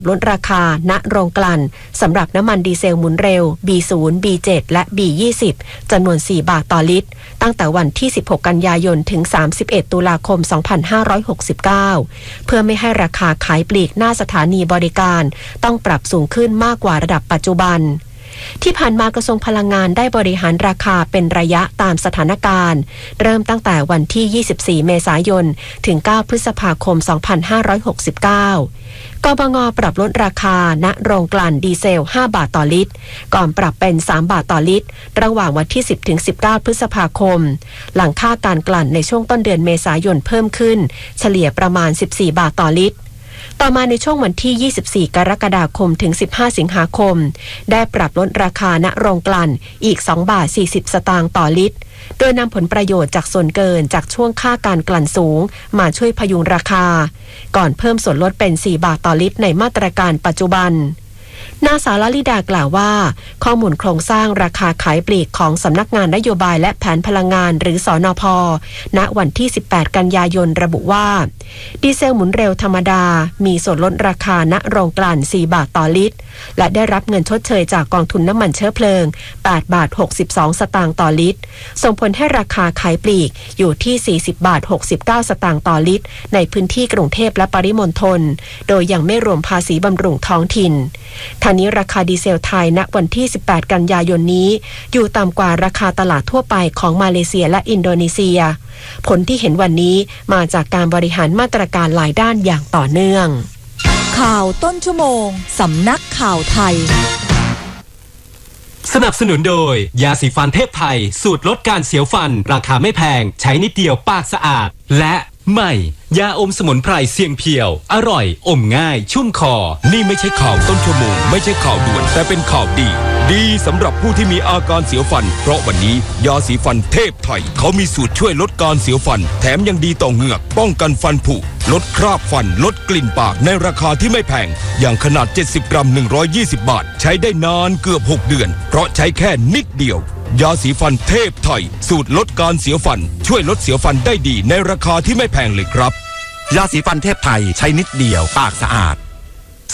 ลดราคาณโรงกลั่นสำหรับน้ำมันดีเซลหมุนเร็ว B0 B7 และ B20 จำนวน4บาทต่อลิตรตั้งแต่วันที่16กันยายนถึง31ตุลาคม2569เพื่อไม่ให้ราคาขายปลีกหน้าสถานีบริการต้องปรับสูงขึ้นมากกว่าระดับปัจจุบันที่ผ่านมากระทรวงพลังงานได้บริหารราคาเป็นระยะตามสถานการณ์เริ่มตั้งแต่วันที่24เมษายนถึง9พฤษภาคม2569กบง.ปรับลดราคาณโรงกลั่นดีเซล5บาทต่อลิตรก่อนปรับเป็น3บาทต่อลิตรระหว่างวันที่10ถึง19พฤษภาคมหลังค่าการกลั่นในช่วงต้นเดือนเมษายนเพิ่มขึ้นเฉลี่ยประมาณ14บาทต่อลิตรต่อมาในช่วงวันที่24กรกฎาคมถึง15สิงหาคมได้ปรับลดราคาณโรงกลั่นอีก2บาท40สตางค์ต่อลิตรโดยนำผลประโยชน์จากส่วนเกินจากช่วงค่าการกลั่นสูงมาช่วยพยุงราคาก่อนเพิ่มส่วนลดเป็น4บาทต่อลิตรในมาตรการปัจจุบันนางสาวลลิดากล่าวว่าข้อมูลโครงสร้างราคาขายปลีกของสำนักงานนโยบายและแผนพลังงานหรือสนพ.ณวันที่18กันยายนระบุว่าดีเซลหมุนเร็วธรรมดามีส่วนลดราคาณโรงกลั่น4บาทต่อลิตรและได้รับเงินชดเชยจากกองทุนน้ำมันเชื้อเพลิง8บาท62สตางค์ต่อลิตรส่งผลให้ราคาขายปลีกอยู่ที่40บาท69สตางค์ต่อลิตรในพื้นที่กรุงเทพและปริมณฑลโดยยังไม่รวมภาษีบำรุงท้องถิ่นทางนี้ราคาดีเซลไทยณวันที่18กันยายนนี้อยู่ต่ำกว่าราคาตลาดทั่วไปของมาเลเซียและอินโดนีเซียผลที่เห็นวันนี้มาจากการบริหารมาตรการหลายด้านอย่างต่อเนื่องข่าวต้นชั่วโมงสำนักข่าวไทยสนับสนุนโดยยาสีฟันเทพไทยสูตรลดการเสียวฟันราคาไม่แพงใช้นิดเดียวปากสะอาดและใหม่ยาอมสมุนไพรเสียงเพียวอร่อยอมง่ายชุ่มคอนี่ไม่ใช่ข่าวต้นชั่วโมงไม่ใช่ข่าวด่วนแต่เป็นข่าวดีสำหรับผู้ที่มีอาการเสียวฟันเพราะวันนี้ยาสีฟันเทพไทยเขามีสูตรช่วยลดการเสียวฟันแถมยังดีต่อเหงือกป้องกันฟันผุลดคราบฟันลดกลิ่นปากในราคาที่ไม่แพงอย่างขนาด70กรัม120บาทใช้ได้นานเกือบ6เดือนเพราะใช้แค่นิดเดียวยาสีฟันเทพไทยสูตรลดการเสียวฟันช่วยลดเสียวฟันได้ดีในราคาที่ไม่แพงเลยครับยาสีฟันเทพไทยใช้นิดเดียวปากสะอาด